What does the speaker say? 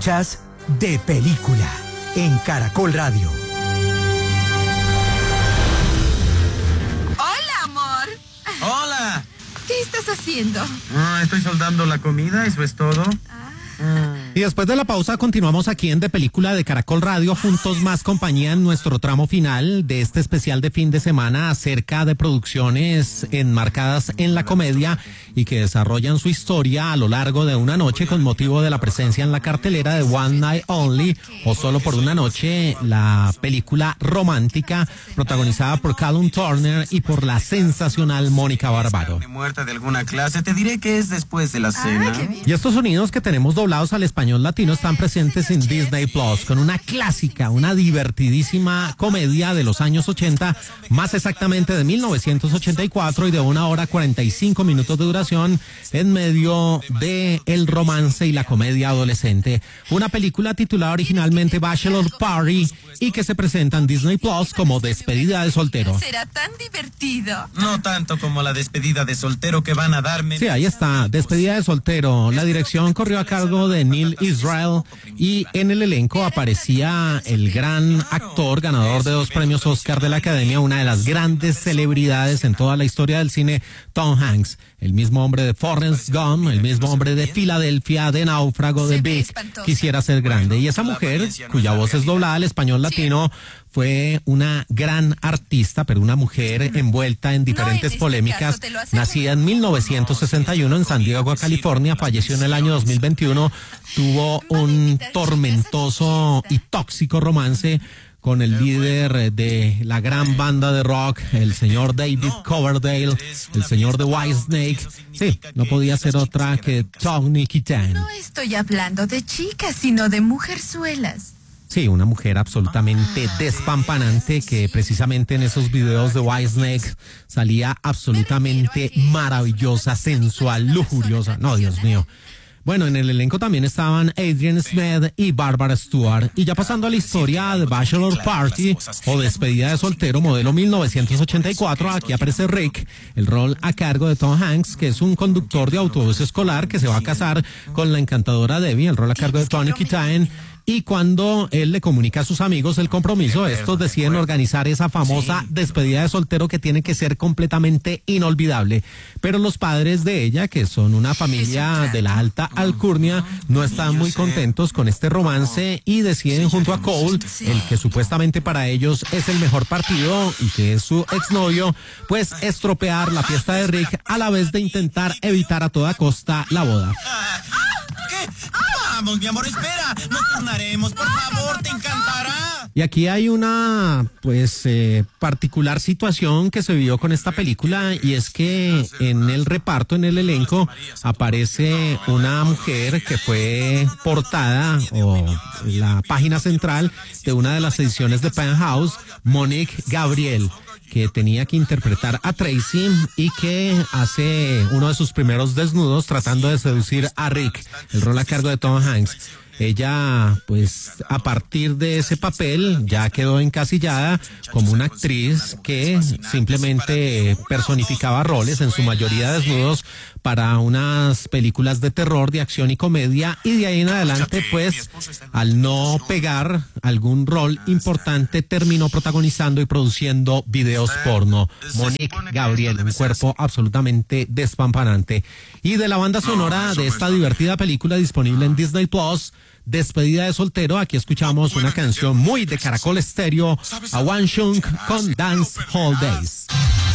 Escuchas De Película en Caracol Radio. Hola, amor. Hola. ¿Qué estás haciendo? Estoy soldando la comida, eso es todo. Y después de la pausa continuamos aquí en De Película de Caracol Radio, juntos más compañía en nuestro tramo final de este especial de fin de semana acerca de producciones enmarcadas en la comedia y que desarrollan su historia a lo largo de una noche con motivo de la presencia en la cartelera de One Night Only o Solo por una noche, la película romántica protagonizada por Callum Turner y por la sensacional Mónica Barbaro. Muerta de alguna clase, te diré que es después de la cena. Y estos sonidos que tenemos doblados al español latino están presentes en Disney Plus con una clásica, una divertidísima comedia de los años 80, más exactamente de 1984 y de 1 hora 45 minutos de duración en medio de el romance y la comedia adolescente. Una película titulada originalmente Bachelor Party y que se presenta en Disney Plus como Despedida de soltero. ¿Será tan divertido? No tanto como la despedida de soltero que van a darme. Sí, ahí está, Despedida de soltero. La dirección corrió a cargo de Neil Israel y en el elenco aparecía el gran actor ganador de 2 premios Oscar de la Academia, una de las grandes celebridades en toda la historia del cine, Tom Hanks, el mismo hombre de Forrest Gump, el mismo hombre de Filadelfia, de Náufrago, de Big, Quisiera ser grande. Y esa mujer, cuya voz es doblada al español latino, fue una gran artista, pero una mujer envuelta en diferentes polémicas, nacida en 1961 en San Diego, California, falleció en el año 2021, tuvo un tormentoso y tóxico romance con el líder de la gran banda de rock, el señor David Coverdale, el señor de Whitesnake. Sí, no podía ser otra que Tawny Kitaen. No estoy hablando de chicas, sino de mujerzuelas. Sí, una mujer absolutamente despampanante que precisamente en esos videos de Whitesnake salía absolutamente maravillosa, sensual, lujuriosa. No, Dios mío. Bueno, en el elenco también estaban Adrian Smith y Barbara Stewart. Y ya pasando a la historia de Bachelor Party o Despedida de soltero modelo 1984, aquí aparece Rick, el rol a cargo de Tom Hanks, que es un conductor de autobús escolar que se va a casar con la encantadora Debbie, el rol a cargo de Tawny Kitaen. Y cuando él le comunica a sus amigos el compromiso, estos deciden organizar esa famosa despedida de soltero que tiene que ser completamente inolvidable. Pero los padres de ella, que son una familia de la alta alcurnia, no están muy contentos con este romance y deciden junto a Cole, el que supuestamente para ellos es el mejor partido y que es su exnovio, pues estropear la fiesta de Rick a la vez de intentar evitar a toda costa la boda. ¿Qué? Vamos, mi amor, espera. Nos turnaremos, por favor, te encantará. Y aquí hay una, particular situación que se vio con esta película y es que en el reparto, en el elenco, aparece una mujer que fue portada o la página central de una de las ediciones de Penthouse, Monique Gabriel, que tenía que interpretar a Tracy y que hace uno de sus primeros desnudos tratando de seducir a Rick, el rol a cargo de Tom Hanks. Ella, pues, a partir de ese papel ya quedó encasillada como una actriz que simplemente personificaba roles, en su mayoría desnudos, para unas películas de terror, de acción y comedia, y de ahí en adelante, pues, al no pegar algún rol importante, terminó protagonizando y produciendo videos porno. Monique Gabriel, un cuerpo absolutamente despampanante. Y de la banda sonora de esta divertida película disponible en Disney Plus, Despedida de soltero, aquí escuchamos una canción muy de Caracol Estéreo, a One Shunk con Dance Hall Days.